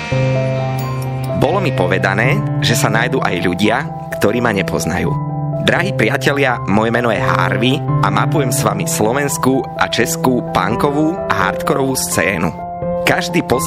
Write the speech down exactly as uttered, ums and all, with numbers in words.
Bolo mi povedané, že sa nájdu aj ľudia, ktorí ma nepoznajú. Drahí priatelia, moje meno je Harvey a mapujem s vami slovenskú a českú punkovú a hardkorovú scénu. Každý